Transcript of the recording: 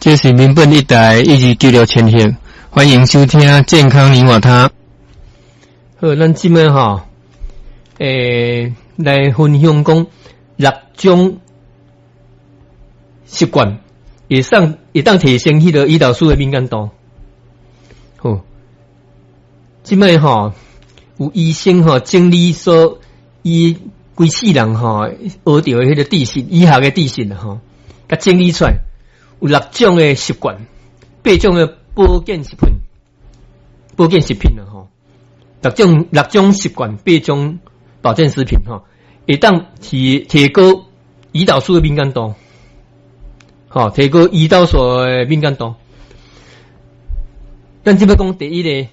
这是民本一台1296千赫，欢迎收听健康你我他。好，咱今麦来分享讲6种习惯会当提升迄个胰岛素的敏感度。好，今麦有医生整理说伊规世人学到的迄个知识，医学的知识甲整理出来。有6种的习惯，8种的保健食品6种习惯，8种保健食品会当提高胰岛素的敏感度，提高胰岛素的敏感度。咱即要讲第一个